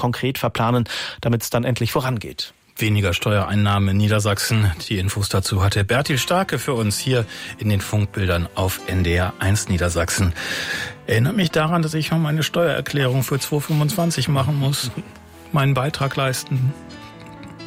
konkret verplanen, damit es dann endlich vorangeht. Weniger Steuereinnahmen in Niedersachsen. Die Infos dazu hat der Bertil Starke für uns hier in den Funkbildern auf NDR 1 Niedersachsen. Erinnert mich daran, dass ich noch meine Steuererklärung für 2025 machen muss. Meinen Beitrag leisten.